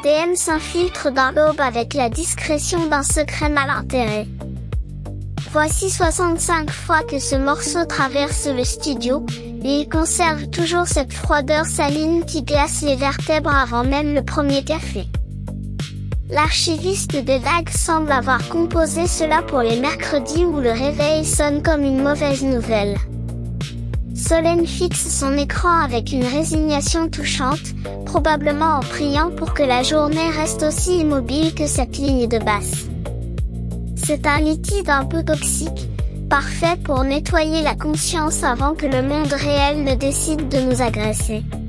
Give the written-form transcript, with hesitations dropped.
l'ADN s'infiltre dans l'aube avec la discrétion d'un secret mal enterré. Voici 65 fois que ce morceau traverse le studio, et il conserve toujours cette froideur saline qui glace les vertèbres avant même le premier café. L'archiviste de vagues semble avoir composé cela pour les mercredis où le réveil sonne comme une mauvaise nouvelle. Solène fixe son écran avec une résignation touchante, probablement en priant pour que la journée reste aussi immobile que cette ligne de basse. C'est un liquide un peu toxique, parfait pour nettoyer la conscience avant que le monde réel ne décide de nous agresser.